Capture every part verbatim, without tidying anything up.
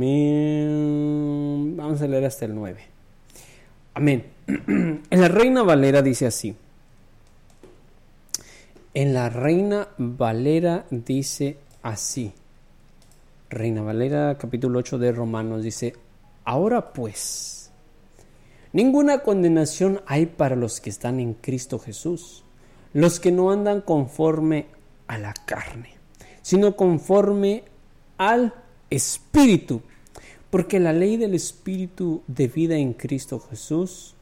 Vamos a leer hasta el nueve. Amén. En la Reina Valera dice así. En la Reina Valera dice así. Reina Valera, capítulo ocho de Romanos, dice: ahora pues, ninguna condenación hay para los que están en Cristo Jesús, los que no andan conforme a la carne, sino conforme al Espíritu. Porque la ley del Espíritu de vida en Cristo Jesús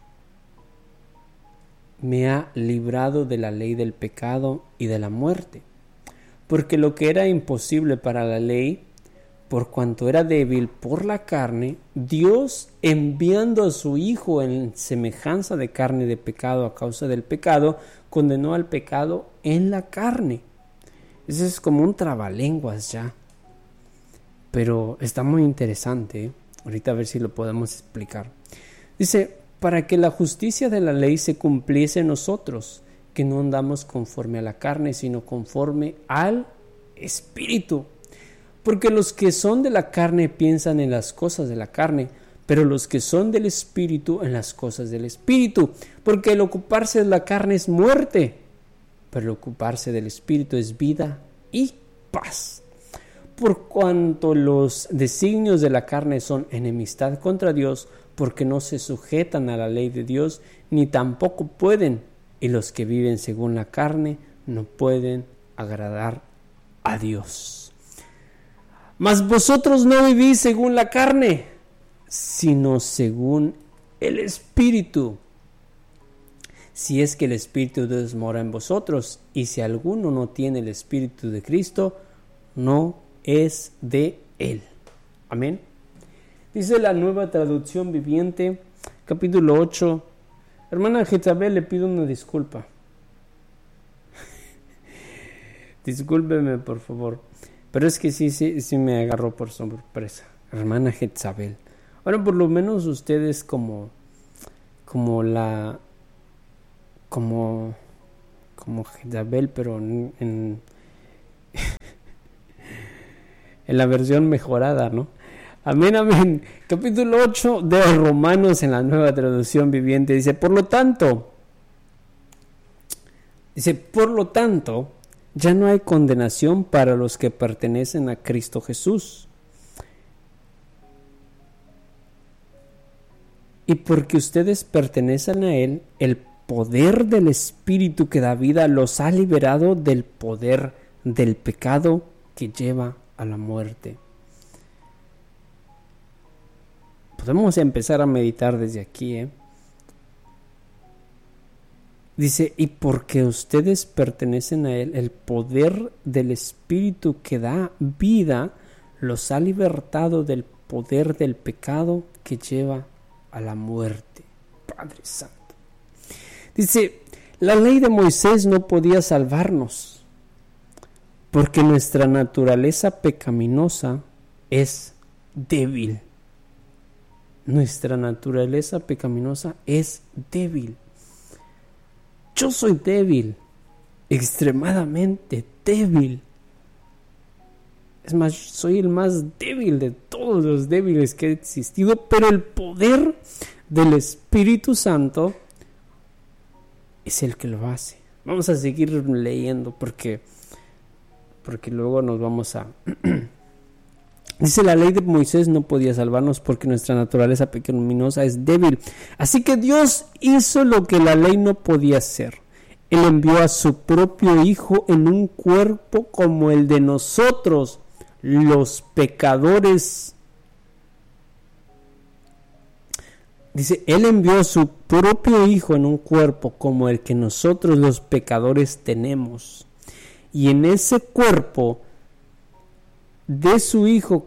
me ha librado de la ley del pecado y de la muerte. Porque lo que era imposible para la ley, por cuanto era débil por la carne, Dios, enviando a su Hijo en semejanza de carne de pecado a causa del pecado, condenó al pecado en la carne. Ese es como un trabalenguas ya. Pero está muy interesante, ¿eh? Ahorita a ver si lo podemos explicar. Dice, para que la justicia de la ley se cumpliese en nosotros, que no andamos conforme a la carne, sino conforme al Espíritu. Porque los que son de la carne piensan en las cosas de la carne, pero los que son del Espíritu en las cosas del Espíritu. Porque el ocuparse de la carne es muerte, pero el ocuparse del Espíritu es vida y paz. Por cuanto los designios de la carne son enemistad contra Dios, porque no se sujetan a la ley de Dios, ni tampoco pueden, y los que viven según la carne no pueden agradar a Dios. Mas vosotros no vivís según la carne, sino según el Espíritu. Si es que el Espíritu de Dios mora en vosotros, y si alguno no tiene el Espíritu de Cristo, no es de él. Amén. Dice la Nueva Traducción Viviente, capítulo ocho. Hermana Jezabel, le pido una disculpa. Discúlpeme, por favor. Pero es que sí, sí, sí me agarró por sorpresa. Hermana Jezabel. Ahora, por lo menos ustedes como, como la, como, como Jezabel, pero en, en en la versión mejorada, ¿no? Amén, amén. Capítulo ocho de Romanos en la Nueva Traducción Viviente dice, por lo tanto, dice, por lo tanto, ya no hay condenación para los que pertenecen a Cristo Jesús. Y porque ustedes pertenecen a Él, el poder del Espíritu que da vida los ha liberado del poder del pecado que lleva a la muerte. Podemos empezar a meditar desde aquí, ¿eh? Dice, y porque ustedes pertenecen a Él, el poder del Espíritu que da vida los ha libertado del poder del pecado que lleva a la muerte. Padre Santo. Dice, la ley de Moisés no podía salvarnos, porque nuestra naturaleza pecaminosa es débil. Nuestra naturaleza pecaminosa es débil. Yo soy débil, extremadamente débil. Es más, soy el más débil de todos los débiles que ha existido, pero el poder del Espíritu Santo es el que lo hace. Vamos a seguir leyendo porque, porque luego nos vamos a... Dice, la ley de Moisés no podía salvarnos porque nuestra naturaleza pecaminosa es débil. Así que Dios hizo lo que la ley no podía hacer. Él envió a su propio Hijo en un cuerpo como el de nosotros, los pecadores. Dice, Él envió a su propio Hijo en un cuerpo como el que nosotros los pecadores tenemos. Y en ese cuerpo de su Hijo,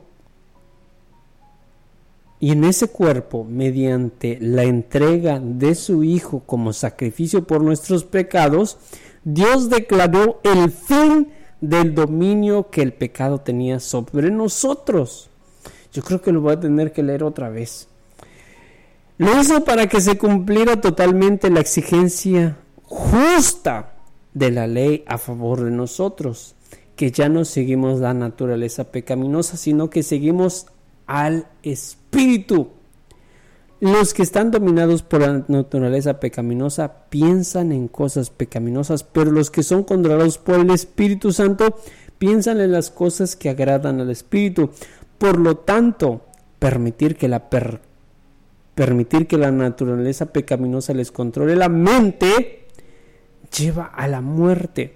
y en ese cuerpo, mediante la entrega de su Hijo como sacrificio por nuestros pecados, Dios declaró el fin del dominio que el pecado tenía sobre nosotros. Yo creo que lo voy a tener que leer otra vez. Lo hizo para que se cumpliera totalmente la exigencia justa de la ley a favor de nosotros, que ya no seguimos la naturaleza pecaminosa, sino que seguimos al espíritu. Los que están dominados por la naturaleza pecaminosa piensan en cosas pecaminosas, pero los que son controlados por el Espíritu Santo piensan en las cosas que agradan al Espíritu. Por lo tanto, permitir que la per- permitir que la naturaleza pecaminosa les controle la mente lleva a la muerte.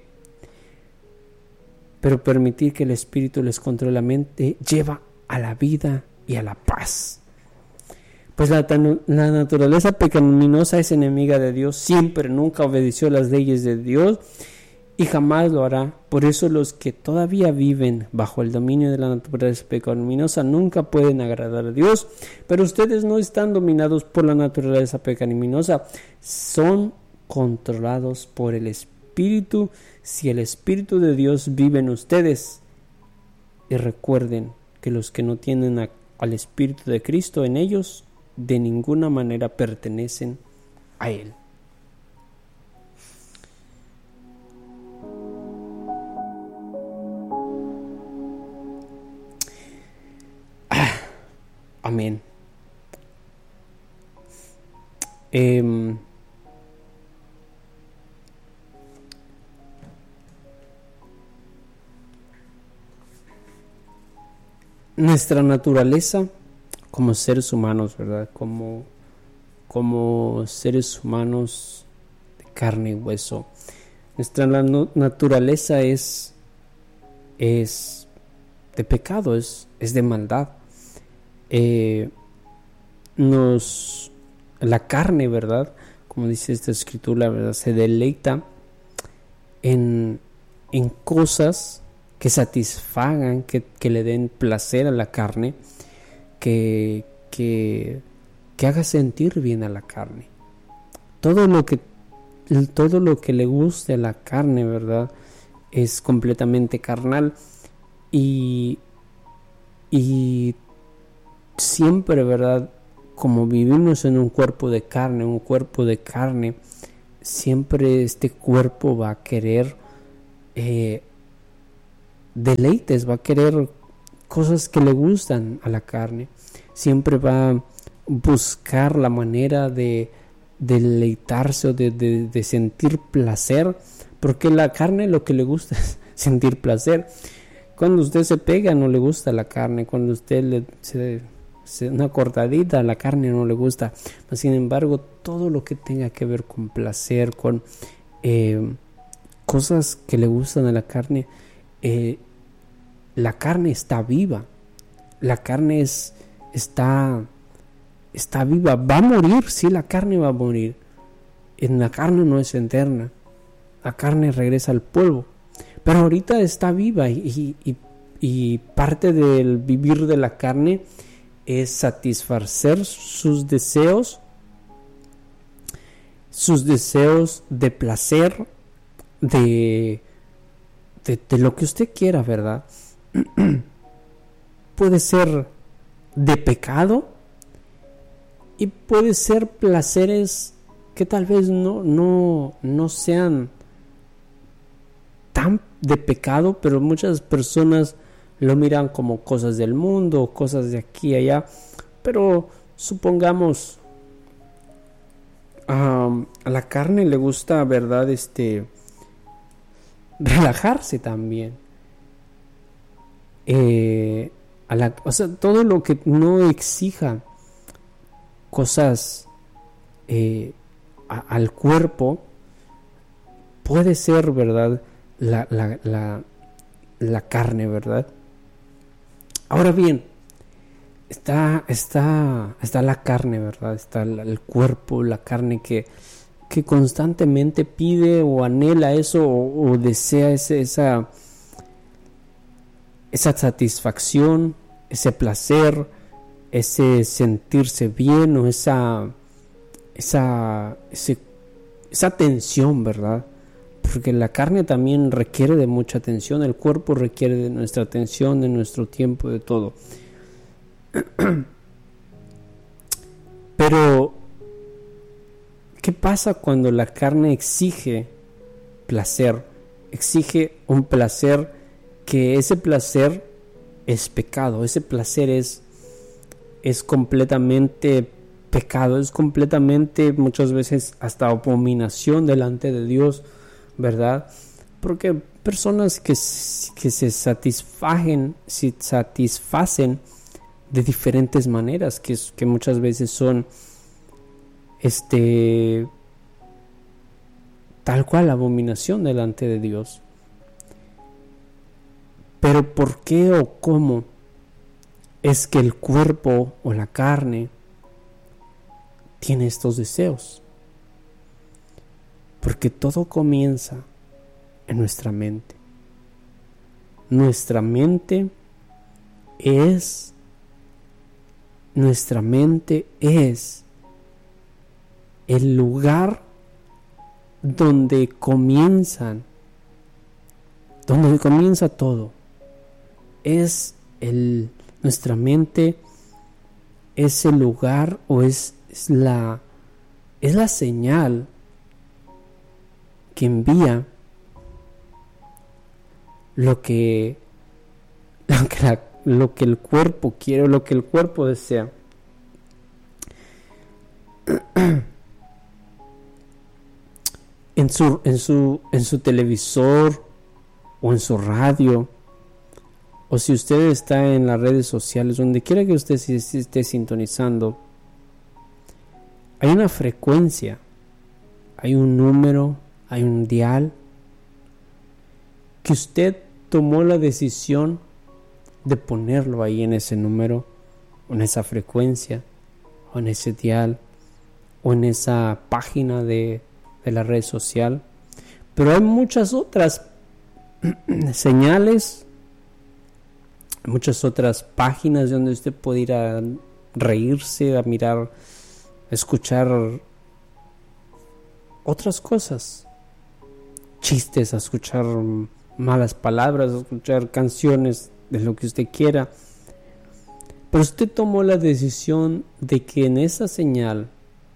Pero permitir que el Espíritu les controle la mente lleva a la vida y a la paz. Pues la, la naturaleza pecaminosa es enemiga de Dios, siempre, nunca obedeció las leyes de Dios y jamás lo hará. Por eso los que todavía viven bajo el dominio de la naturaleza pecaminosa nunca pueden agradar a Dios. Pero ustedes no están dominados por la naturaleza pecaminosa, son controlados por el Espíritu, si el Espíritu de Dios vive en ustedes. Y recuerden que los que no tienen a, al Espíritu de Cristo en ellos, de ninguna manera pertenecen a Él. Ah, amén. Eh, nuestra naturaleza como seres humanos, ¿verdad? Como, como seres humanos de carne y hueso. Nuestra naturaleza es, es de pecado, es, es de maldad. Eh, nos, la carne, ¿verdad? Como dice esta escritura, ¿verdad? Se deleita en, en cosas que satisfagan, que, que le den placer a la carne, que, que, que haga sentir bien a la carne. Todo lo que, todo lo que le guste a la carne, ¿verdad? Es completamente carnal y, y siempre, ¿verdad? Como vivimos en un cuerpo de carne, un cuerpo de carne, siempre este cuerpo va a querer eh, deleites, va a querer cosas que le gustan a la carne. Siempre va a buscar la manera de, de deleitarse o de, de, de sentir placer, porque la carne lo que le gusta es sentir placer. Cuando usted se pega no le gusta la carne, cuando usted le se, se, una cortadita a la carne no le gusta. Sin embargo, todo lo que tenga que ver con placer, con eh, cosas que le gustan a la carne, eh, la carne está viva, la carne es, está, está viva, va a morir, sí, la carne va a morir. En la carne no es eterna, la carne regresa al polvo, pero ahorita está viva y, y, y parte del vivir de la carne es satisfacer sus deseos, sus deseos de placer, de, de, de lo que usted quiera, ¿verdad? Puede ser de pecado y puede ser placeres que tal vez no, no, no sean tan de pecado, pero muchas personas lo miran como cosas del mundo, cosas de aquí y allá. Pero supongamos um, a la carne le gusta, ¿verdad? Este relajarse también. Eh, a la, o sea, todo lo que no exija cosas eh, a, al cuerpo puede ser, ¿verdad? La, la, la, la carne, ¿verdad? Ahora bien, está, está, está la carne, ¿verdad? Está el, el cuerpo, la carne que, que constantemente pide o anhela eso o, o desea ese, esa esa satisfacción, ese placer, ese sentirse bien o esa esa ese, esa atención, ¿verdad? Porque la carne también requiere de mucha atención, el cuerpo requiere de nuestra atención, de nuestro tiempo, de todo. Pero ¿qué pasa cuando la carne exige placer? Exige un placer que ese placer es pecado, ese placer es, es completamente pecado, es completamente muchas veces hasta abominación delante de Dios, ¿verdad? Porque personas que, que se satisfagen, se satisfacen de diferentes maneras, que, que muchas veces son este tal cual abominación delante de Dios. Pero ¿por qué o cómo es que el cuerpo o la carne tiene estos deseos? Porque todo comienza en nuestra mente. Nuestra mente es nuestra mente es el lugar donde comienzan donde comienza todo. Es el nuestra mente es el lugar o es, es la es la señal que envía lo que lo que, la, lo que el cuerpo quiere, lo que el cuerpo desea. En su, en su, en su televisor o en su radio, o si usted está en las redes sociales, donde quiera que usted se esté sintonizando, hay una frecuencia, hay un número, hay un dial, que usted tomó la decisión de ponerlo ahí en ese número, o en esa frecuencia, o en ese dial, o en esa página de, de la red social. Pero hay muchas otras señales, muchas otras páginas donde usted puede ir a reírse, a mirar, a escuchar otras cosas, chistes, a escuchar malas palabras, a escuchar canciones, de lo que usted quiera. Pero usted tomó la decisión de que en esa señal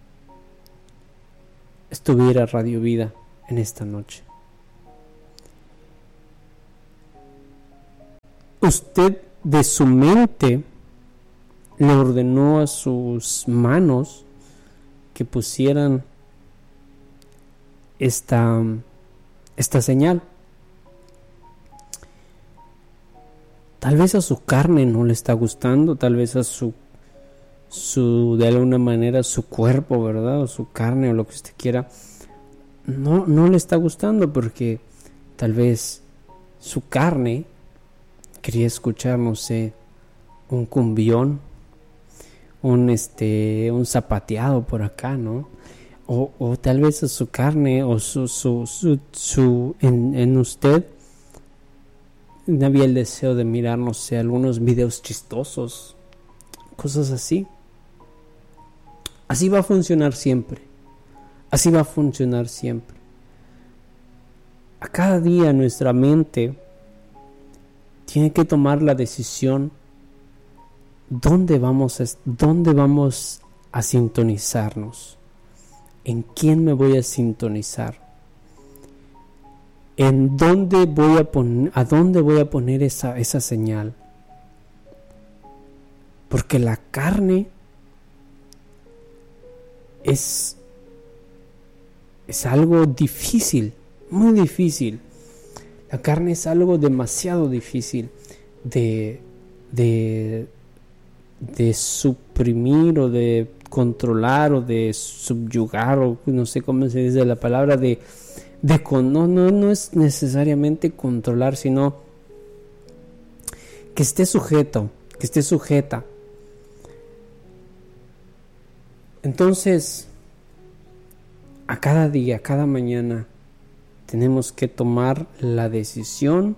estuviera Radio Vida en esta noche. Usted de su mente le ordenó a sus manos que pusieran esta, esta señal. Tal vez a su carne no le está gustando, tal vez a su, su de alguna manera su cuerpo, ¿verdad? O su carne o lo que usted quiera, no, no le está gustando porque tal vez su carne quería escuchar, no sé, un cumbión, un este, un zapateado por acá, ¿no? O, o tal vez a su carne o su, su, su, su en, en usted había el deseo de mirar, no sé, algunos videos chistosos, cosas así. Así va a funcionar siempre. Así va a funcionar siempre. A cada día nuestra mente tiene que tomar la decisión dónde vamos a, dónde vamos a sintonizarnos, en quién me voy a sintonizar. ¿En dónde voy a poner, a dónde voy a poner esa, esa señal? Porque la carne es, es algo difícil, muy difícil. La carne es algo demasiado difícil de, de, de suprimir o de controlar o de subyugar, o no sé cómo se dice la palabra, de De con, no, no, no es necesariamente controlar, sino que esté sujeto, que esté sujeta. Entonces, a cada día, a cada mañana, tenemos que tomar la decisión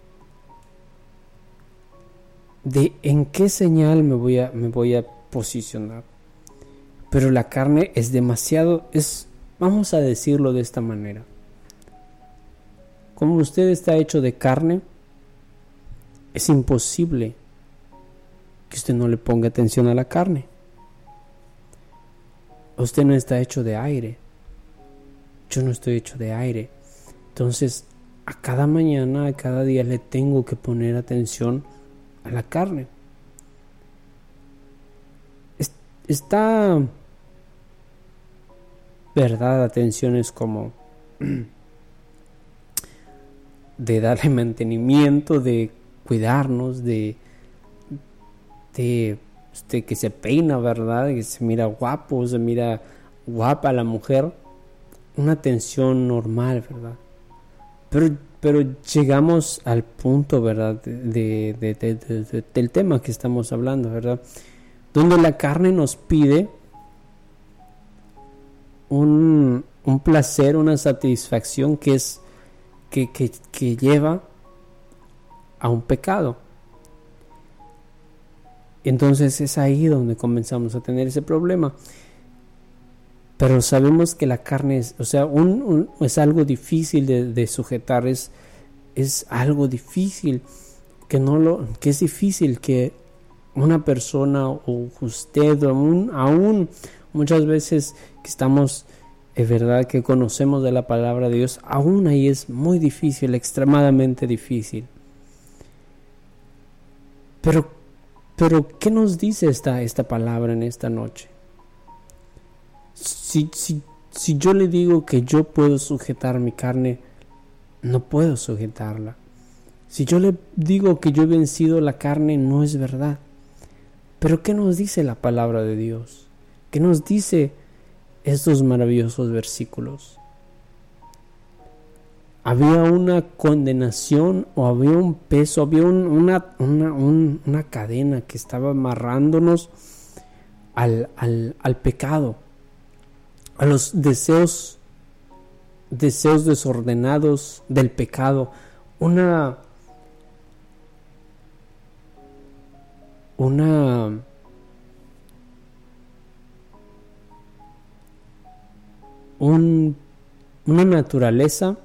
de en qué señal me voy a, me voy a posicionar. Pero la carne es demasiado, es, vamos a decirlo de esta manera. Como usted está hecho de carne, es imposible que usted no le ponga atención a la carne. Usted no está hecho de aire. Yo no estoy hecho de aire. Entonces, a cada mañana, a cada día le tengo que poner atención a la carne. está, verdad, atenciones como de darle mantenimiento, de cuidarnos, de, de, de que se peina, verdad, que se mira guapo, se mira guapa la mujer, una atención normal, verdad. Pero, pero llegamos al punto, verdad, de, de, de, de, de, del tema que estamos hablando, verdad, donde la carne nos pide un, un placer, una satisfacción que es que, que, que lleva a un pecado. Entonces es ahí donde comenzamos a tener ese problema. Pero sabemos que la carne es, o sea, un, un, es algo difícil de, de sujetar, es, es algo difícil, que no lo, que es difícil que una persona o usted, o aún, aún muchas veces que estamos, es verdad que conocemos de la palabra de Dios, aún ahí es muy difícil, extremadamente difícil. Pero, pero ¿qué nos dice esta, esta palabra en esta noche? Si, si, si yo le digo que yo puedo sujetar mi carne, no puedo sujetarla. Si yo le digo que yo he vencido la carne, no es verdad. Pero ¿qué nos dice la palabra de Dios? ¿Qué nos dice estos maravillosos versículos? Había una condenación o había un peso, había un, una, una, un, una cadena que estaba amarrándonos al, al, al pecado, a los deseos, deseos desordenados del pecado, una, una, un, una naturaleza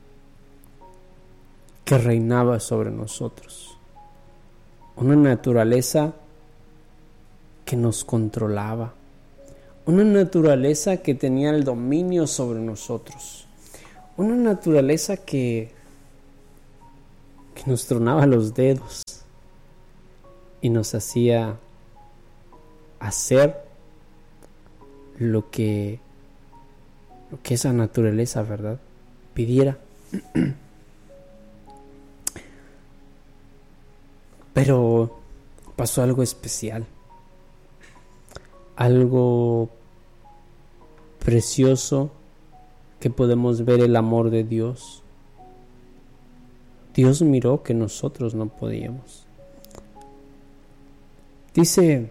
que reinaba sobre nosotros, una naturaleza que nos controlaba, una naturaleza que tenía el dominio sobre nosotros, una naturaleza que, que nos tronaba los dedos y nos hacía hacer lo que, lo que esa naturaleza, ¿verdad?, pidiera. Pero pasó algo especial, algo precioso, que podemos ver el amor de Dios. Dios miró que nosotros no podíamos. Dice,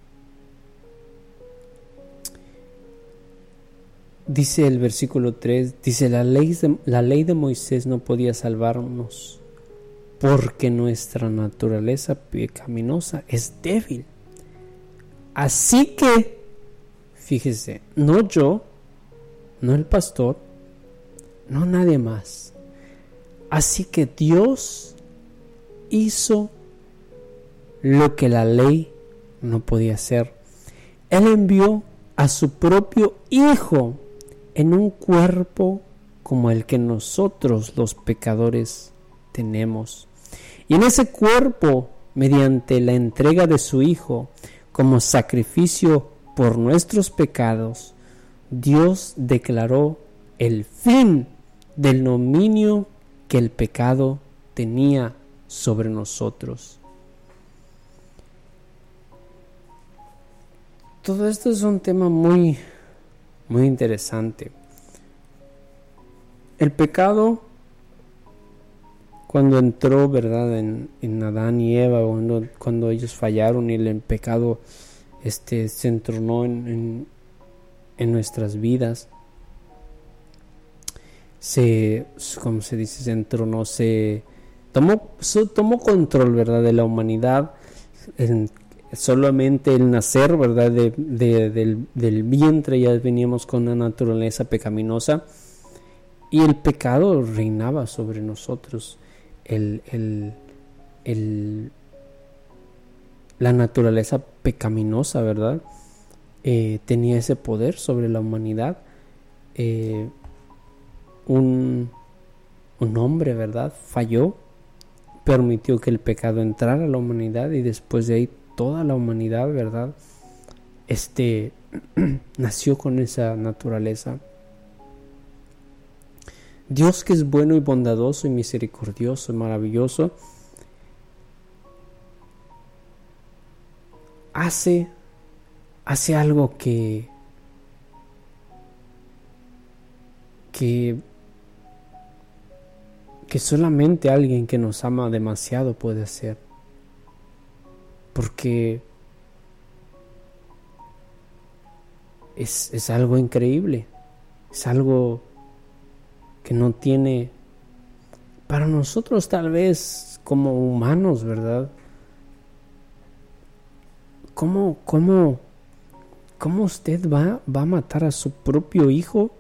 dice el versículo tres, dice, la ley de, la ley de Moisés no podía salvarnos, porque nuestra naturaleza pecaminosa es débil. Así que, fíjese, no yo, no el pastor, no nadie más. Así que Dios hizo lo que la ley no podía hacer. Él envió a su propio Hijo en un cuerpo como el que nosotros los pecadores tenemos. Y en ese cuerpo, mediante la entrega de su Hijo como sacrificio por nuestros pecados, Dios declaró el fin del dominio que el pecado tenía sobre nosotros. Todo esto es un tema muy, muy interesante. El pecado, cuando entró, ¿verdad?, en, en Adán y Eva, cuando, cuando ellos fallaron y el pecado este, se entronó en, en, en nuestras vidas, se, como se dice, se entronó, se tomó, se tomó control, ¿verdad?, de la humanidad. En, solamente el nacer, ¿verdad?, de, de, del, del vientre ya veníamos con una naturaleza pecaminosa y el pecado reinaba sobre nosotros. El, el, el, la naturaleza pecaminosa, ¿verdad?, eh, tenía ese poder sobre la humanidad. Eh, un, un hombre, ¿verdad?, falló, permitió que el pecado entrara a la humanidad y después de ahí toda la humanidad, ¿verdad?, este, nació con esa naturaleza. Dios, que es bueno y bondadoso y misericordioso y maravilloso, hace, hace algo que, que, que solamente alguien que nos ama demasiado puede hacer. Porque es, es algo increíble, es algo que no tiene, para nosotros tal vez como humanos, ¿verdad? ¿Cómo, cómo, cómo usted va, va a matar a su propio hijo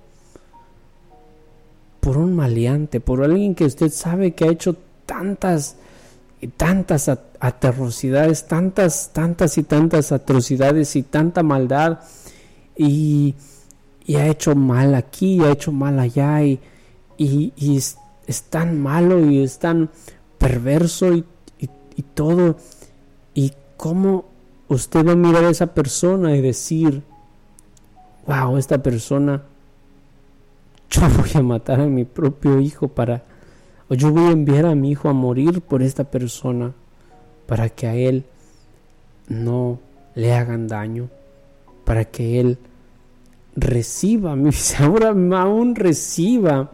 por un maleante, por alguien que usted sabe que ha hecho tantas y tantas atrocidades, tantas, tantas y tantas atrocidades y tanta maldad, y, y ha hecho mal aquí, y ha hecho mal allá, y, y, y es, es tan malo y es tan perverso y, y, y todo, y cómo usted va a mirar a esa persona y decir, wow, esta persona, yo voy a matar a mi propio hijo para, o yo voy a enviar a mi hijo a morir por esta persona para que a él no le hagan daño, para que él reciba, ahora aún reciba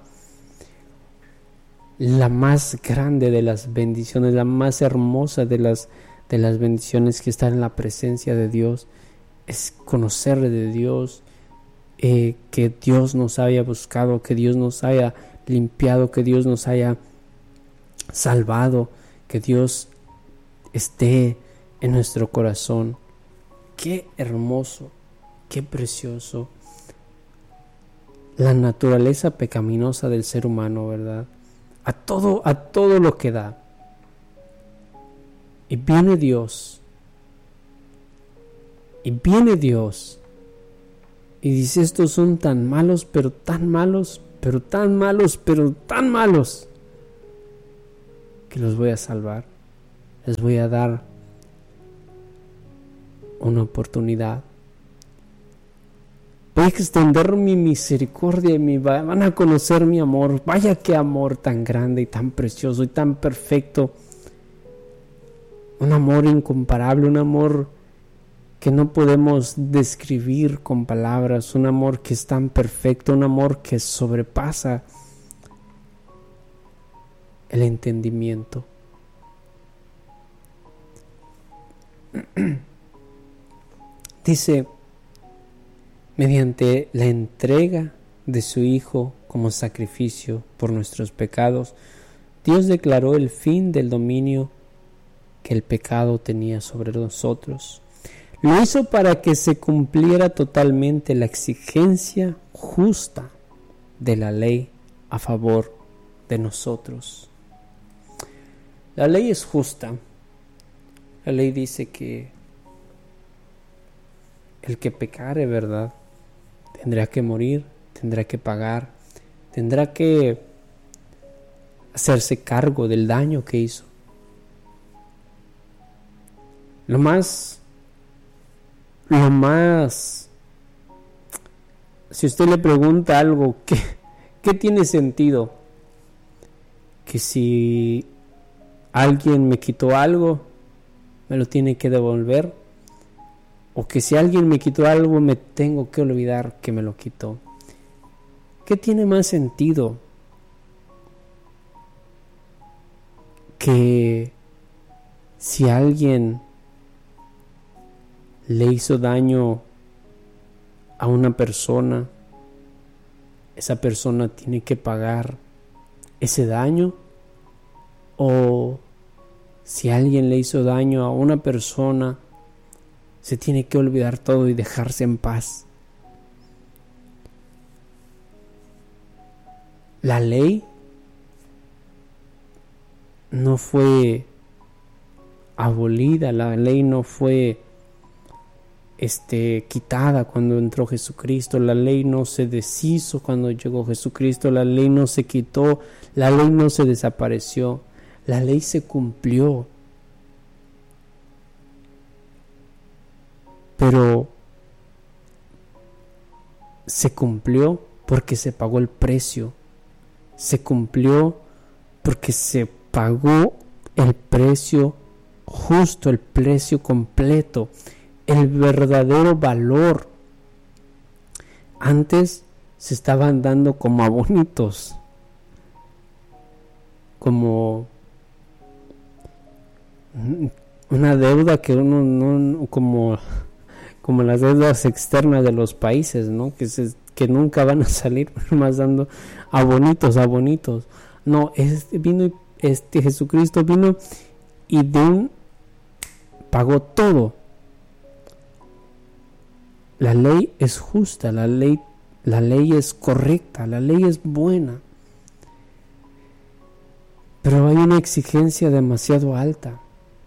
la más grande de las bendiciones, la más hermosa de las, de las bendiciones que están en la presencia de Dios, es conocer de Dios, eh, que Dios nos haya buscado, que Dios nos haya limpiado, que Dios nos haya salvado, que Dios esté en nuestro corazón. Qué hermoso, qué precioso la naturaleza pecaminosa del ser humano, ¿verdad? A todo, a todo lo que da. Y viene Dios, y viene Dios, y dice, estos son tan malos, pero tan malos, pero tan malos, pero tan malos, que los voy a salvar, les voy a dar una oportunidad. Voy a extender mi misericordia y mi, van a conocer mi amor. Vaya qué amor tan grande y tan precioso y tan perfecto. Un amor incomparable, un amor que no podemos describir con palabras, un amor que es tan perfecto, un amor que sobrepasa el entendimiento. Dice, mediante la entrega de su Hijo como sacrificio por nuestros pecados, Dios declaró el fin del dominio que el pecado tenía sobre nosotros. Lo hizo para que se cumpliera totalmente la exigencia justa de la ley a favor de nosotros. La ley es justa. La ley dice que el que pecare, ¿verdad?, tendrá que morir, tendrá que pagar, tendrá que hacerse cargo del daño que hizo. Lo más, lo más, si usted le pregunta algo, ¿qué, qué tiene sentido? Que si alguien me quitó algo, me lo tiene que devolver, o que si alguien me quitó algo, me tengo que olvidar que me lo quitó. ¿Qué tiene más sentido que si alguien le hizo daño a una persona, esa persona tiene que pagar ese daño? O si alguien le hizo daño a una persona, se tiene que olvidar todo y dejarse en paz. La ley no fue abolida, la ley no fue este, quitada cuando entró Jesucristo, la ley no se deshizo cuando llegó Jesucristo, la ley no se quitó, la ley no se desapareció, la ley se cumplió. Pero se cumplió porque se pagó el precio. Se cumplió porque se pagó el precio justo, el precio completo, el verdadero valor. Antes se estaban dando como abonitos, como una deuda que uno no, como, como las deudas externas de los países, ¿no? Que se, que nunca van a salir, más dando abonitos, abonitos. No, este vino, este Jesucristo vino y de un pagó todo. La ley es justa, la ley, la ley es correcta, la ley es buena. Pero hay una exigencia demasiado alta.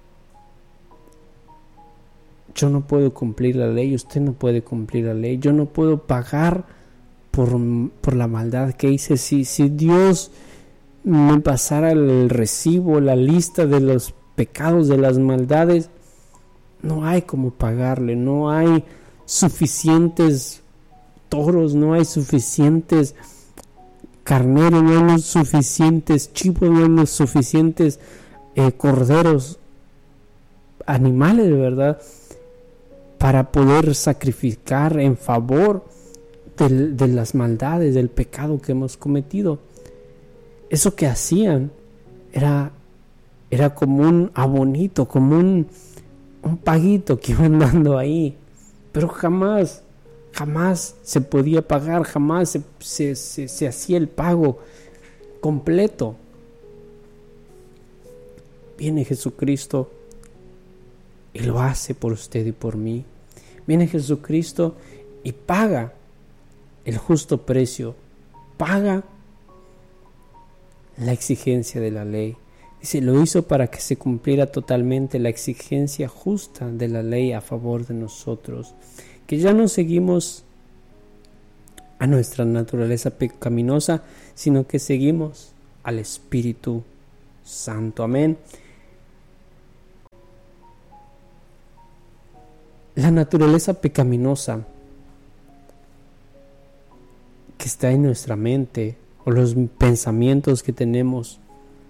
Yo no puedo cumplir la ley, usted no puede cumplir la ley. Yo no puedo pagar por, por la maldad que hice. Si, si Dios me pasara el recibo, la lista de los pecados, de las maldades, no hay como pagarle, no hay suficientes toros, no hay suficientes carneros, no hay suficientes chivos, no hay suficientes eh, corderos, animales, ¿verdad?, para poder sacrificar en favor de, de las maldades, del pecado que hemos cometido. Eso que hacían era, era como un abonito, como un, un paguito que iban dando ahí, pero jamás, jamás se podía pagar, jamás se, se, se, se hacía el pago completo. Viene Jesucristo y lo hace por usted y por mí. Viene Jesucristo y paga el justo precio, paga la exigencia de la ley. Dice, lo hizo para que se cumpliera totalmente la exigencia justa de la ley a favor de nosotros, que ya no seguimos a nuestra naturaleza pecaminosa, sino que seguimos al Espíritu Santo. Amén. La naturaleza pecaminosa que está en nuestra mente, o los pensamientos que tenemos,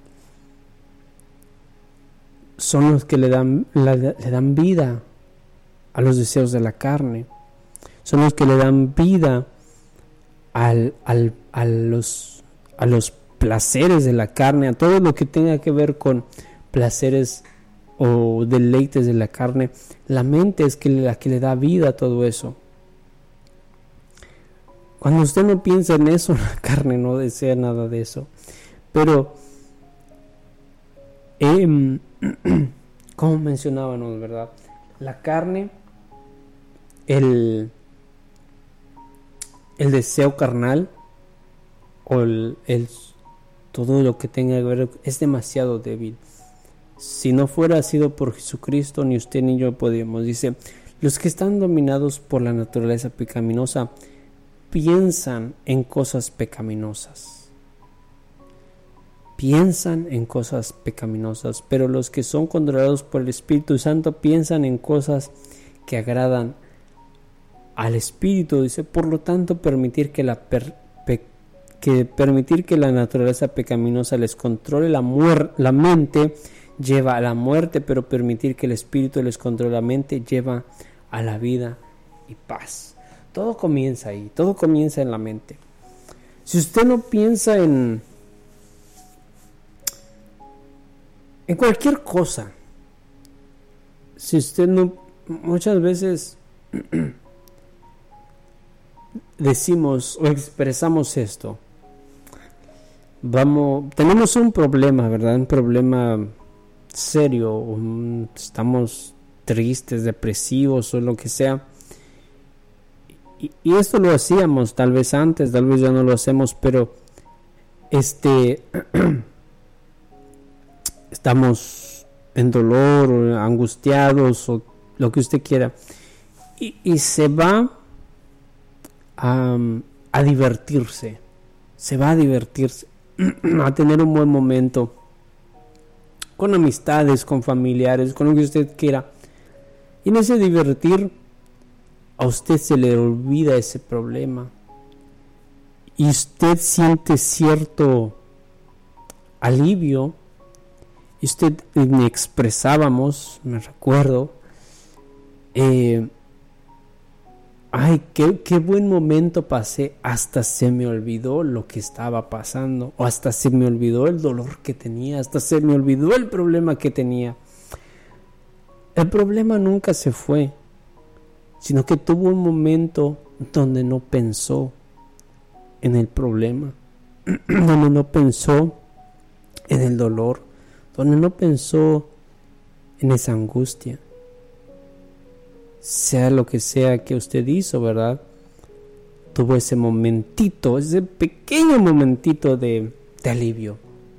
son los que le dan, la, le dan vida a los deseos de la carne, son los que le dan vida al, al, a, los, a los placeres de la carne, a todo lo que tenga que ver con placeres o deleites de la carne. La mente es que la que le da vida a todo eso. Cuando usted no piensa en eso, la carne no desea nada de eso. Pero, eh, como mencionábamos, ¿verdad? La carne, el, el deseo carnal, o el, el, todo lo que tenga que ver, es demasiado débil. Si no fuera sido por Jesucristo, ni usted ni yo podíamos. Dice, los que están dominados por la naturaleza pecaminosa piensan en cosas pecaminosas. Piensan en cosas pecaminosas, pero los que son controlados por el Espíritu Santo piensan en cosas que agradan al Espíritu. Dice, por lo tanto, permitir que la, per, pe, que, permitir que la naturaleza pecaminosa les controle la, muer, la mente lleva a la muerte, pero permitir que el Espíritu les controle la mente lleva a la vida y paz. Todo comienza ahí, todo comienza en la mente. Si usted no piensa en, en cualquier cosa, si usted no, muchas veces decimos o expresamos esto, vamos, tenemos un problema, ¿verdad? Un problema serio, um, estamos tristes, depresivos o lo que sea, y, y esto lo hacíamos tal vez antes, tal vez ya no lo hacemos, pero este estamos en dolor o angustiados o lo que usted quiera, y, y se va a, a divertirse, se va a divertirse, a tener un buen momento con amistades, con familiares, con lo que usted quiera. Y en ese divertir, a usted se le olvida ese problema, y usted siente cierto alivio, y usted me expresábamos, me recuerdo, eh, ay, qué, qué buen momento pasé, hasta se me olvidó lo que estaba pasando, o hasta se me olvidó el dolor que tenía, hasta se me olvidó el problema que tenía. El problema nunca se fue, sino que tuvo un momento donde no pensó en el problema, donde no pensó en el dolor, donde no pensó en esa angustia. Sea lo que sea que usted hizo, ¿verdad? Tuvo ese momentito, ese pequeño momentito de, de alivio.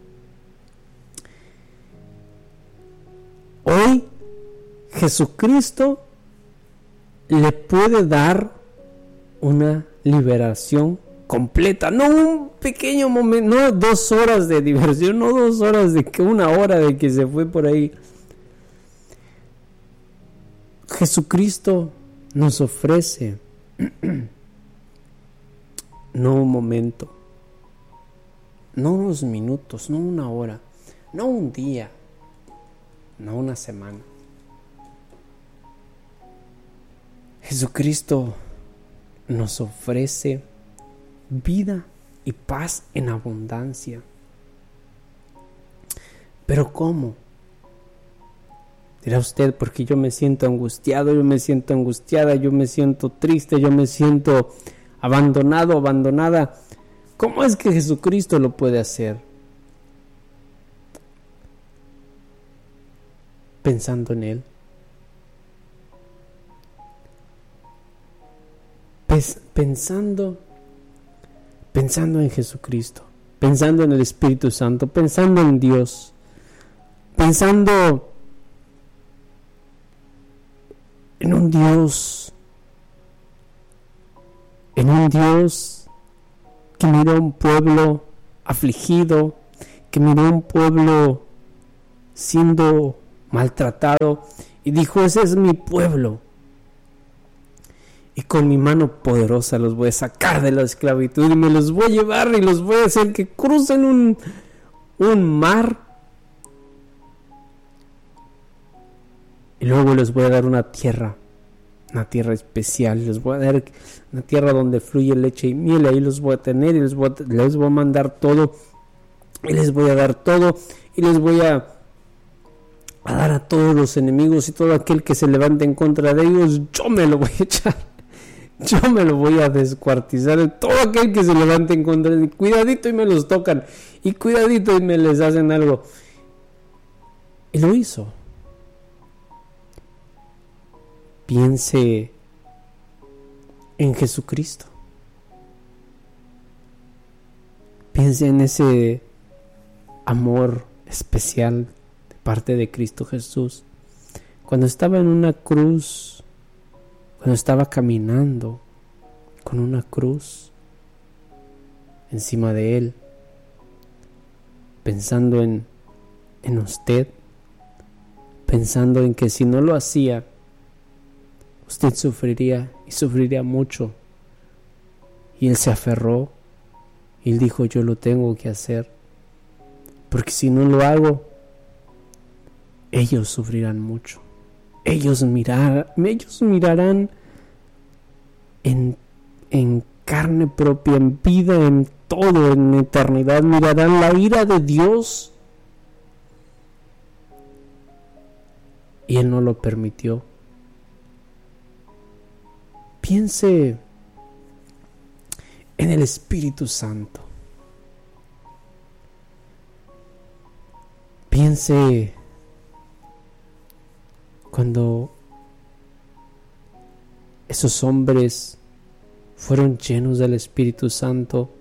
Hoy Jesucristo le puede dar una liberación completa, no un pequeño momento, no dos horas de diversión, no dos horas de que una hora de que se fue por ahí. Jesucristo nos ofrece no un momento, no unos minutos, no una hora, no un día, no una semana. Jesucristo nos ofrece vida y paz en abundancia. ¿Pero cómo? Dirá usted, porque yo me siento angustiado, yo me siento angustiada, yo me siento triste, yo me siento abandonado, abandonada. ¿Cómo es que Jesucristo lo puede hacer? Pensando en Él. Pensando, pensando en Jesucristo, pensando en el Espíritu Santo, pensando en Dios, pensando en un Dios, en un Dios que miró a un pueblo afligido, que miró a un pueblo siendo maltratado y dijo: ese es mi pueblo, y con mi mano poderosa los voy a sacar de la esclavitud y me los voy a llevar y los voy a hacer que crucen un, un mar, y luego les voy a dar una tierra, una tierra especial, les voy a dar una tierra donde fluye leche y miel, ahí los voy a tener y les voy a, les voy a mandar todo, y les voy a dar todo, y les voy a, a dar a todos los enemigos, y todo aquel que se levante en contra de ellos, yo me lo voy a echar. Yo me lo voy a descuartizar. Todo aquel que se levante en contra de mí, cuidadito y me los tocan, y cuidadito y me les hacen algo. Y lo hizo. Piense en Jesucristo. Piense en ese amor especial de parte de Cristo Jesús. Cuando estaba en una cruz, cuando estaba caminando con una cruz encima de Él, pensando en, en usted, pensando en que si no lo hacía, usted sufriría y sufriría mucho. Y Él se aferró y Él dijo: yo lo tengo que hacer, porque si no lo hago, ellos sufrirán mucho. Ellos, mirar, ellos mirarán en, en carne propia, en vida, en todo, en eternidad, mirarán la ira de Dios. Y Él no lo permitió. Piense en el Espíritu Santo. Piense cuando esos hombres fueron llenos del Espíritu Santo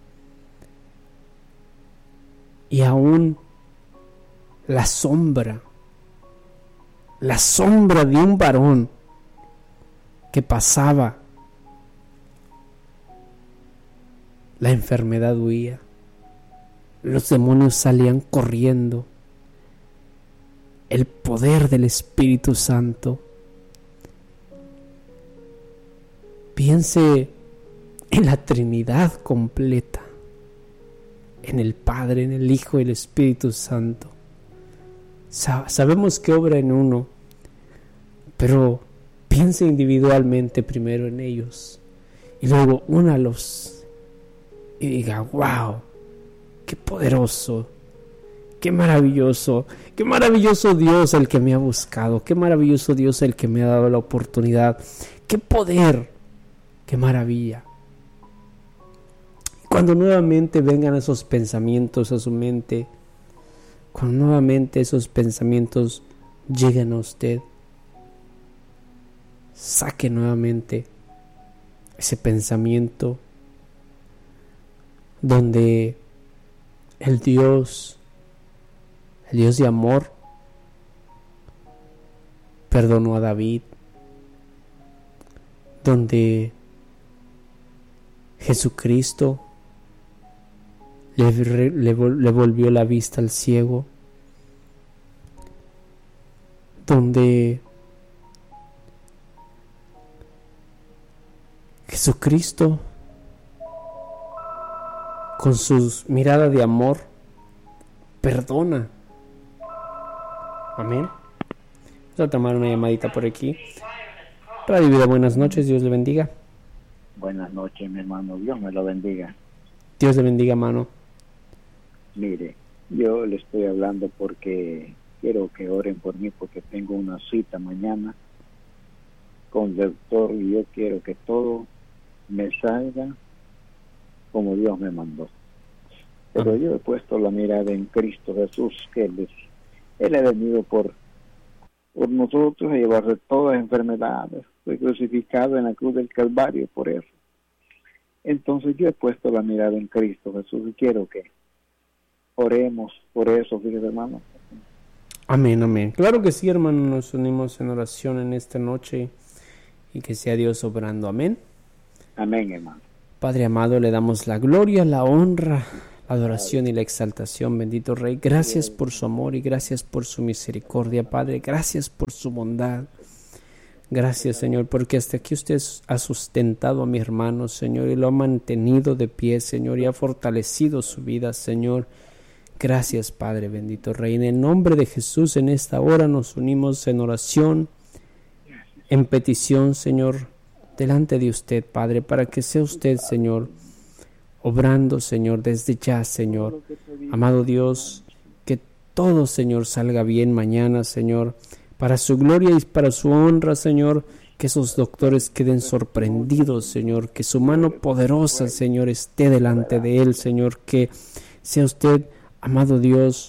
y aún la sombra, la sombra de un varón que pasaba, la enfermedad huía, los demonios salían corriendo. El poder del Espíritu Santo. Piense en la Trinidad completa, en el Padre, en el Hijo y el Espíritu Santo. Sa- sabemos que obra en uno, pero piensa individualmente primero en ellos y luego únalos y diga: wow, qué poderoso, qué maravilloso, qué maravilloso Dios el que me ha buscado, qué maravilloso Dios el que me ha dado la oportunidad, qué poder, qué maravilla. Cuando nuevamente vengan esos pensamientos a su mente, cuando nuevamente esos pensamientos lleguen a usted, saque nuevamente ese pensamiento donde el Dios, el Dios de amor, perdonó a David, donde Jesucristo le, le, le volvió la vista al ciego, donde Jesucristo, con su mirada de amor, perdona. Amén. Vamos a tomar una llamadita por aquí. Radio Vida, buenas noches, Dios le bendiga. Buenas noches, mi hermano, Dios me lo bendiga. Dios le bendiga, hermano. Mire, yo le estoy hablando porque quiero que oren por mí, porque tengo una cita mañana con el doctor y yo quiero que todo me salga como Dios me mandó. Pero Amén. yo he puesto la mirada en Cristo Jesús, que Él, es, él ha venido por, por nosotros a llevarse todas las enfermedades. Fue crucificado en la cruz del Calvario por eso. Entonces yo he puesto la mirada en Cristo Jesús y quiero que oremos por eso, fíjese, hermano. Amén, amén. Claro que sí, hermano, nos unimos en oración en esta noche y que sea Dios obrando. Amén. Amén, hermano. Padre amado, le damos la gloria, la honra, la adoración y la exaltación, bendito Rey. Gracias por su amor y gracias por su misericordia, Padre. Gracias por su bondad. Gracias, Señor, porque hasta aquí usted ha sustentado a mi hermano, Señor, y lo ha mantenido de pie, Señor, y ha fortalecido su vida, Señor. Gracias, Padre bendito Rey. En el nombre de Jesús, en esta hora nos unimos en oración, en petición, Señor, delante de usted, Padre, para que sea usted, Señor, obrando, Señor, desde ya, Señor. Amado Dios, que todo, Señor, salga bien mañana, Señor, para su gloria y para su honra, Señor. Que esos doctores queden sorprendidos, Señor, que su mano poderosa, Señor, esté delante de él, Señor, que sea usted, amado Dios,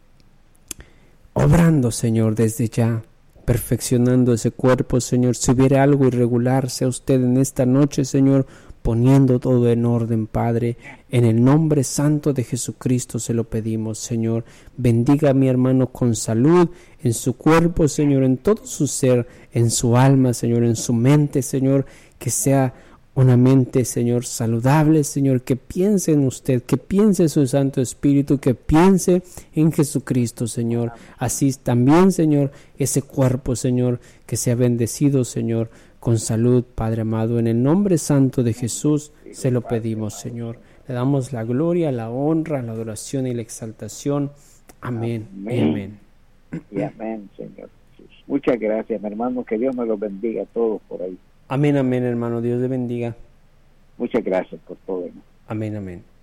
obrando, Señor, desde ya, perfeccionando ese cuerpo, Señor. Si hubiera algo irregular, sea usted en esta noche, Señor, poniendo todo en orden, Padre. En el nombre santo de Jesucristo se lo pedimos, Señor. Bendiga a mi hermano con salud en su cuerpo, Señor, en todo su ser, en su alma, Señor, en su mente, Señor, que sea una mente, Señor, saludable, Señor, que piense en usted, que piense en su Santo Espíritu, que piense en Jesucristo, Señor. Así también, Señor, ese cuerpo, Señor, que sea bendecido, Señor, con salud, Padre amado. En el nombre santo de Jesús se lo pedimos, Señor. Le damos la gloria, la honra, la adoración y la exaltación. Amén, amén. Y amén. Y amén, Señor Jesús. Muchas gracias, mi hermano, que Dios me los bendiga a todos por ahí. Amén, amén, hermano. Dios le bendiga. Muchas gracias por todo, hermano. Amén, amén.